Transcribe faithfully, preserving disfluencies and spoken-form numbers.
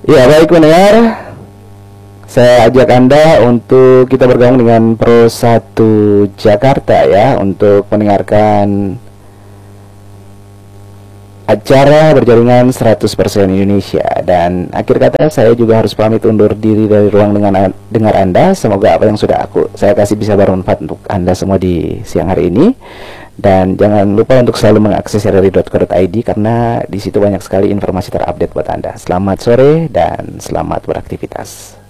Ya, baik pendengar, saya ajak Anda untuk kita bergabung dengan Pro satu Jakarta ya, untuk mendengarkan acara berjaringan seratus persen Indonesia. Dan akhir kata saya juga harus pamit undur diri dari ruang dengan dengar Anda. Semoga apa yang sudah aku saya kasih bisa bermanfaat untuk Anda semua di siang hari ini. Dan jangan lupa untuk selalu mengakses r r i dot co dot i d karena di situ banyak sekali informasi terupdate buat Anda. Selamat sore dan selamat beraktivitas.